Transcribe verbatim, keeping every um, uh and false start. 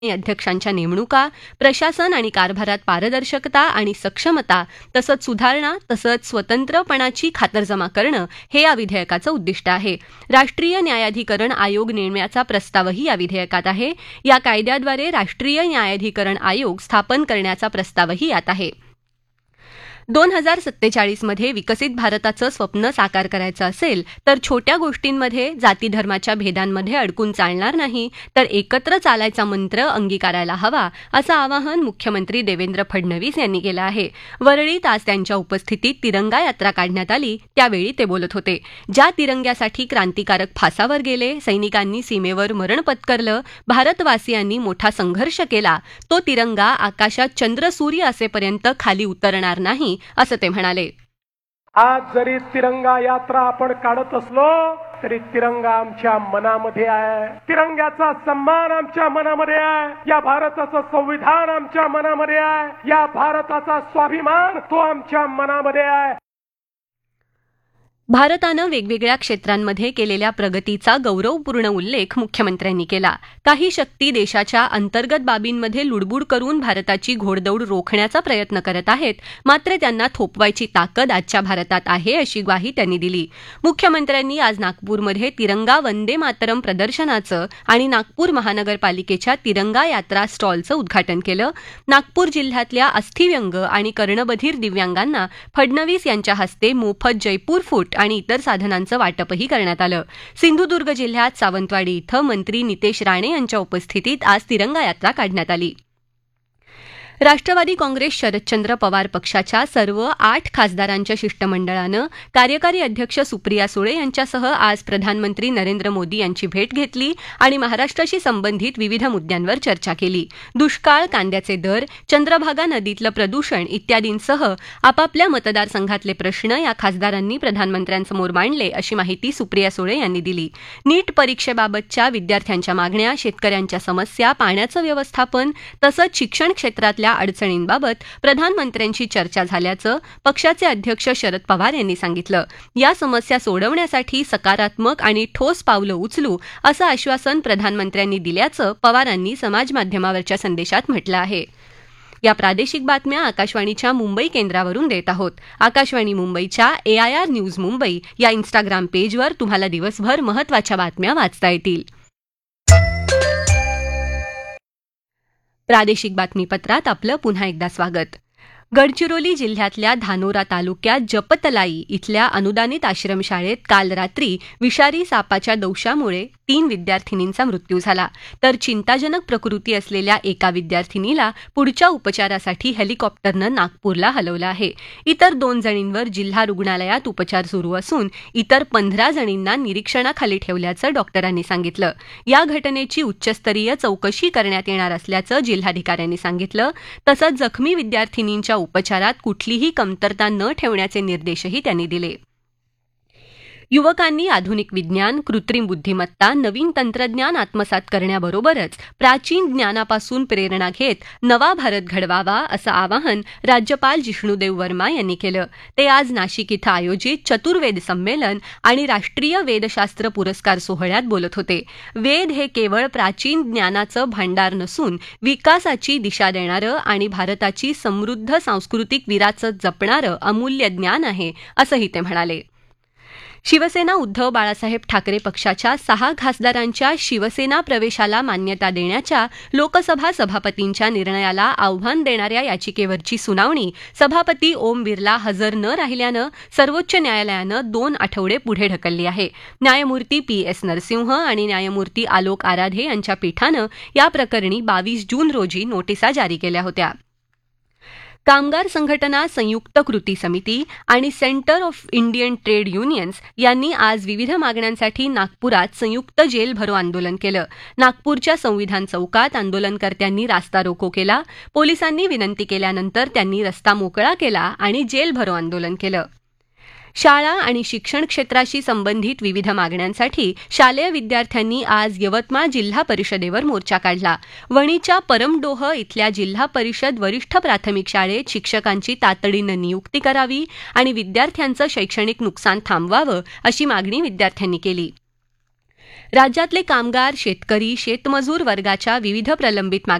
अध्यक्षांच्या नेमणुका, प्रशासन आणि कारभारात पारदर्शकता आणि सक्षमता तसंच सुधारणा तसंच स्वतंत्रपणाची खातरजमा करणं हे या विधेयकाचं उद्दिष्ट आहे. राष्ट्रीय न्यायाधिकरण आयोग नेमण्याचा प्रस्तावही या विधेयकात आहे. या कायद्याद्वारे राष्ट्रीय न्यायाधिकरण आयोग स्थापन करण्याचा प्रस्तावही यात आहे. दोन हजार सत्तेचाळीसमध्ये विकसित भारताचं स्वप्न साकार करायचं असेल तर छोट्या गोष्टींमध्ये जाती धर्माच्या भेदांमध्ये अडकून चालणार नाही, तर एकत्र चालायचा मंत्र अंगीकारायला हवा, असं आवाहन मुख्यमंत्री देवेंद्र फडणवीस यांनी केलं आहे. वरळीत आज त्यांच्या उपस्थितीत तिरंगा यात्रा काढण्यात आली, त्यावेळी ते बोलत होते. ज्या तिरंग्यासाठी क्रांतिकारक फासावर गेले, सैनिकांनी सीमेवर मरण पत्करलं, भारतवासियांनी मोठा संघर्ष केला, तो तिरंगा आकाशात चंद्र सूर्य असेपर्यंत खाली उतरणार नाही, असं ते म्हणाले. आज जरी तिरंगा यात्रा आपण काढत असलो तरी तिरंगा आमच्या मनामध्ये आहे. तिरंग्याचा सन्मान आमच्या मनामध्ये आहे. या भारताचं संविधान आमच्या मनामध्ये आहे. या भारताचा स्वाभिमान तो आमच्या मनामध्ये आहे. भारतानं वेगवेगळ्या क्षेत्रांमध्ये केलेल्या प्रगतीचा गौरवपूर्ण उल्लेख मुख्यमंत्र्यांनी केला. काही शक्ती देशाच्या अंतर्गत बाबींमध्ये लुडबुड करून भारताची घोडदौड रोखण्याचा प्रयत्न करत आहेत, मात्र त्यांना थोपवायची ताकद आजच्या भारतात आहे, अशी ग्वाही त्यांनी दिली. मुख्यमंत्र्यांनी आज नागपूरमध्ये तिरंगा वंदे मातरम प्रदर्शनाचं आणि नागपूर महानगरपालिकेच्या तिरंगा यात्रा स्टॉलचं उद्घाटन केलं. नागपूर जिल्ह्यातल्या अस्थिव्यंग आणि कर्णबधीर दिव्यांगांना फडणवीस यांच्या हस्ते मोफत जयपूर फूट आणि इतर साधनांचं वाटपही करण्यात आलं. सिंधुदुर्ग जिल्ह्यात सावंतवाडी इथं मंत्री नितेश राणे यांच्या उपस्थितीत आज तिरंगा यात्रा काढण्यात आली. राष्ट्रवादी काँग्रेस शरदचंद्र पवार पक्षाच्या सर्व आठ खासदारांच्या शिष्टमंडळानं कार्यकारी अध्यक्ष सुप्रिया सुळे यांच्यासह आज प्रधानमंत्री नरेंद्र मोदी यांची भेट घेतली आणि महाराष्ट्राशी संबंधित विविध मुद्द्यांवर चर्चा केली. दुष्काळ, कांद्याचे दर, चंद्रभागा नदीतलं प्रदूषण इत्यादींसह आपापल्या मतदारसंघातले प्रश्न या खासदारांनी प्रधानमंत्र्यांसमोर मांडले, अशी माहिती सुप्रिया सुळे यांनी दिली. नीट परीक्षेबाबतच्या विद्यार्थ्यांच्या मागण्या, शेतकऱ्यांच्या समस्या, पाण्याचं व्यवस्थापन तसंच शिक्षण क्षेत्रातल्या अडचणींबाबत प्रधानमंत्र्यांशी चर्चा झाल्याचं पक्षाचे अध्यक्ष शरद पवार यांनी सांगितलं. या समस्या सोडवण्यासाठी सकारात्मक आणि ठोस पावलं उचलू, असं आश्वासन प्रधानमंत्र्यांनी दिल्याचं पवारांनी समाजमाध्यमावरच्या संदेशात म्हटलं आहे. या प्रादेशिक बातम्या आकाशवाणीच्या मुंबई केंद्रावरून देत आहोत. आकाशवाणी मुंबईच्या एआयआर न्यूज मुंबई या इन्स्टाग्राम पेजवर तुम्हाला दिवसभर महत्त्वाच्या बातम्या वाचता येतील. प्रादेशिक बातमीपत्रात आपलं पुन्हा एकदा स्वागत. गडचिरोली जिल्ह्यातल्या धानोरा तालुक्यात जपतलाई इथल्या अनुदानित आश्रमशाळेत काल रात्री विषारी सापाच्या दंशामुळे तीन विद्यार्थिनींचा मृत्यू झाला, तर चिंताजनक प्रकृती असलेल्या एका विद्यार्थिनीला पुढच्या उपचारासाठी हेलिकॉप्टरनं नागपूरला हलवलं आहे. इतर दोन जणींवर जिल्हा रुग्णालयात उपचार सुरू असून इतर पंधरा जणींना निरीक्षणाखाली ठेवल्याचं डॉक्टरांनी सांगितलं. या घटनेची उच्चस्तरीय चौकशी करण्यात येणार असल्याचं जिल्हाधिकाऱ्यांनी सांगितलं. तसंच जखमी विद्यार्थिनींच्या उपचारात कुठलीही कमतरता न ठेवण्याचे निर्देशही त्यांनी दिले. युवकांनी आधुनिक विज्ञान, कृत्रिम बुद्धिमत्ता, नवीन तंत्रज्ञान आत्मसात करण्याबरोबरच प्राचीन ज्ञानापासून प्रेरणा घेत नवा भारत घडवावा, असं आवाहन राज्यपाल जिष्णुदेव वर्मा यांनी केलं. ते आज नाशिक इथं आयोजित चतुर्वेद संमेलन आणि राष्ट्रीय वेदशास्त्र पुरस्कार सोहळ्यात बोलत होते. वेद हे केवळ प्राचीन ज्ञानाचं भांडार नसून विकासाची दिशा देणारं आणि भारताची समृद्ध सांस्कृतिक विरासत जपणारं अमूल्य ज्ञान आहे, असंही ते म्हणाले. शिवसेना उद्धव बाळासाहेब ठाकरे पक्षाच्या सहा खासदारांच्या शिवसेना प्रवेशाला मान्यता देण्याच्या लोकसभा सभापतींच्या निर्णयाला आव्हान देणाऱ्या याचिकेवरची सुनावणी सभापती ओम बिर्ला हजर न राहिल्यानं सर्वोच्च न्यायालयानं दोन आठवडे पुढे ढकलली आहे. न्यायमूर्ती पी एस नरसिंह आणि न्यायमूर्ती आलोक आराधे यांच्या पीठानं या प्रकरणी बावीस जून रोजी नोटिसा जारी केल्या होत्या. कामगार संघटना, संयुक्त कृती समिती आणि centre of Indian trade unions यांनी आज विविध मागण्यांसाठी नागपुरात संयुक्त जेल भरो आंदोलन केलं. नागपूरच्या संविधान चौकात आंदोलनकर्त्यांनी रास्ता रोको केला. पोलिसांनी विनंती केल्यानंतर त्यांनी रस्ता मोकळा केला आणि जेल भरो आंदोलन केलं. शाळा आणि शिक्षण क्षेत्राशी संबंधित विविध मागण्यांसाठी शालेय विद्यार्थ्यांनी आज यवतमाळ जिल्हा परिषदेवर मोर्चा काढला. वणीच्या परमडोह इथल्या जिल्हा परिषद वरिष्ठ प्राथमिक शाळेत शिक्षकांची तातडीनं नियुक्ती करावी आणि विद्यार्थ्यांचं शैक्षणिक नुकसान थांबवावं, अशी मागणी विद्यार्थ्यांनी केली. राज्यातले कामगार शेतकरी शेतमजूर वर्गाच्या विविध प्रलंबित